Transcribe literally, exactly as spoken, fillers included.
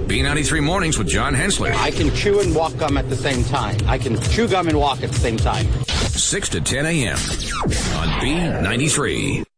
B ninety-three Mornings with John Hensler. I can chew and walk gum at the same time. I can chew gum and walk at the same time. six to ten a.m. on B ninety-three.